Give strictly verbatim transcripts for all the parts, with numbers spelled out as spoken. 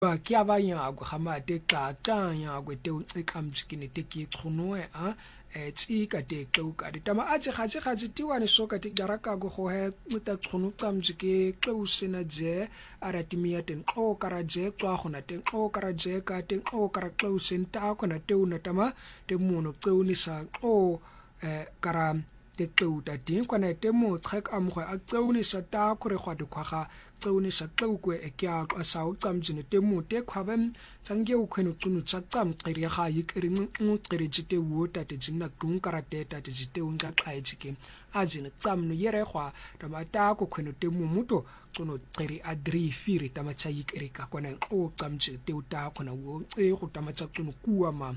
ba kya ba ya go khama te ka ta ya go te e kam tsikini te ki tkhunwe a e tsi ka te tlo ka di tama a tse ga tse ga tse tiwane so ka te daraka go go he mita tkhunu kam tsike tlo sena je aratimia ten o kara je twa gona ten o kara je ka ten o kara tlo senta ko na te una tama te muno tlo ni sa o e kara te tlo ta tin ko na te mo trek am go a tlo ni sa ta ko re gwa de khwaga tsone sa tlokwe e kya a sa o tsamjine te mo te khwaben tsange o khweno tsunu tsa tsam qiri ga yikiri ngu qiri jite wota te jinna tung karate ta te jite unga qaitsike a jine tsamno yere khwa tama ta ko khweno te mo muto tsono qiri adri firi tama tsa yikiri ka kona o tsamje te uta kona wo e go tama tsa tsono kuwa ma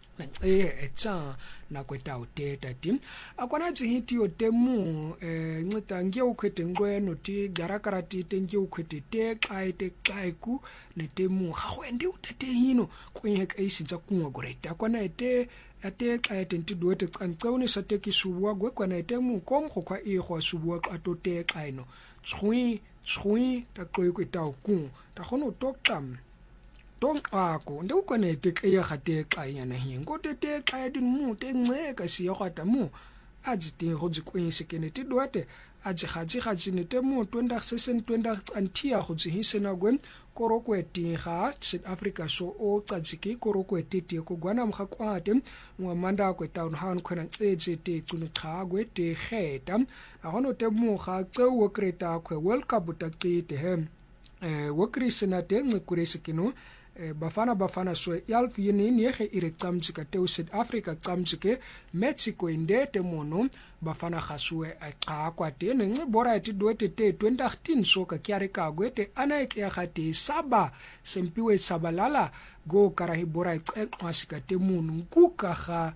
e etsa na kweta uteta tim akwana tshiti o temu eh ncita nge ukhwete ngweno ti garakarati tenke ukhwete te kai te kai ku ne temu ga go ende utete hino go ye ka isitsa kunwa goreta akwana ete ate kai te ntido te tsantsone sa te ki suwa go kwana temu kom go kwa e go suwa ato te kai no tshui tshui ta koe ko ta ku ta gono tokam tong ako nde ukone te kaya khate kaya na hingo te te kaya din mu te ngeka si yogata mu aji te go jikwese kene te doate aji khaji khaji ne te mu twenty sesen twenty antia go ji hisena gwen koroko eti ga South Africa so o tsajiki koroko eti te ko gwana mga kwate mo manda ko town han khona tseje te tsunu khagwe te kheta a gono te mu ga tsewo kreta khwe World Cup ta te he eh wo krisena te ngkurese kino bafana bafana so yalf yini ni ge ire tsamtsika te South Africa tsamtsike Mexico indete mono bafana khaswe a qa kwa te ne bora ti dote te twenty eighteen so ka kyare ka gwete ana ke ya khate saba sempiwe sabalala go karahi bora e qasika te mono kuka ga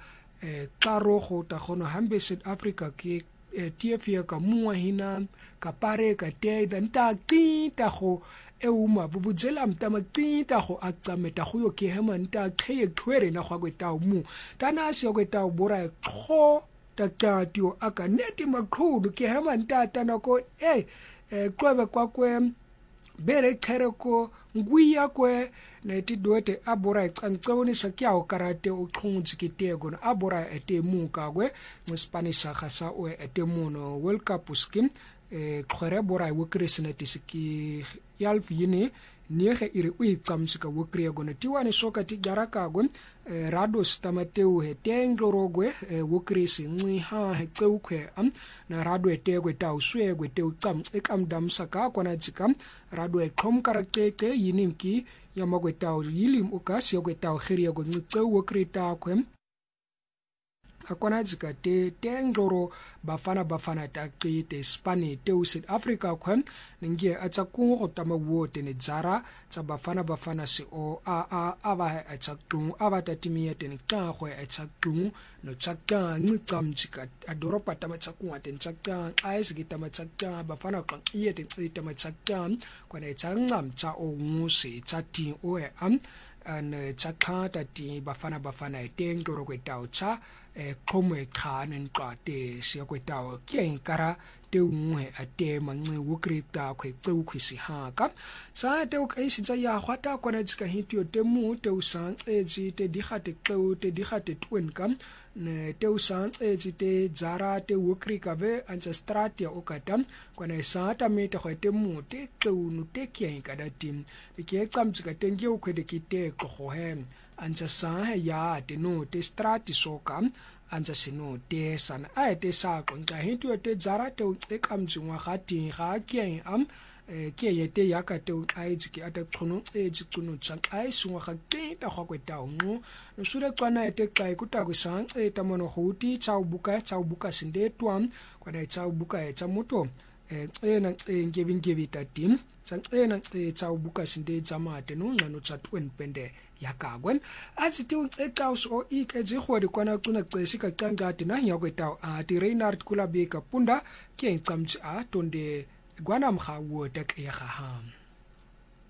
qaro go ta gono hambe South Africa ke T F ya ka muwa hina ka pare ka te danta tinta go e uma bubudzela mtama tinta go a tsameta go yo ke hemanta kheye thwere na gwa kweta mu tana se kweta bora kho ta tatio aka neti makhudu ke hemanta tana ko eh kwebe kwa kwe bere khereko ngwiya kwe neti dote abora tsantsone sa kya o karate o khunzi ke tego na abora ete mu ka kwe mo Spanish ga sa o ete mu no World Cup skin e khore bora wo kresena tisiki yalf yini niege ire u tsamsika wo kriya gona tiwane soka ti jaraka gon rado stamateu he tenglorogwe wo kresi ngi ha he tseukhwe am na rado etegwe ta uswegwe te utsam ekam damsaka kona tsikam rado e khom karakete yininki yamagwe ta yilim ukasi yogwe ta khiriya go tseu wo krita khwem akona tsika te tengloro bafana bafana ta te Spani te South Africa khwem ninge atsa kungo go tama wote ne dzara tsa bafana bafana se o a a aba atsa tung aba tatimia te nka go atsa tung no tsaka ngicam tsika adoropa tama tsakunga te tsaka ais gitama tsaka bafana ka iye te tama tsaka kwana tsangam tsa o nguse tsa ti o e am an tsaka ta ti bafana bafana te ngoro go tsa e khomo e khane nqa te se ko tawo ke nkara te ngwe ate mangwe wo krita khwe tseu khwisi ha ka sa te o kai sitsa ya khwata kona tsika hitio te mu te usang eji te digate qeu te digate twen kam ne te usang eji te zara te wo krika be ancestrat ya okatam kona sa ta me te khwete mu te qeu nu te ke ka da tim ke tsam tsika te nge o khwede ki te ko ho hem anja sa he ya te no te strati soka anja sino te san a te sa ko nka hintu te zara te e kam jingwa ga ti ga ke am ke ye te ya ka te ai tsi ata tsono e tsi tsono tsang ai sungwa ga te ta go kweta ngo no sure tswana te kai ku ta go sang e ta mono go ti tsau buka tsau buka sinde twam kwa dai tsau buka e tsa moto e ena e ngevin ngevita tim tsang ena e tsau buka sinde tsamate no ngano tsa twen pende yakagwen athi ti uqeqawuso o ikezi khodi kwana cuna cesi ka cangati na ya kwetaw a ti Reinhard Kulabeka punda ke ncamtsi a tonde gwana mkhawo ta ke ya ga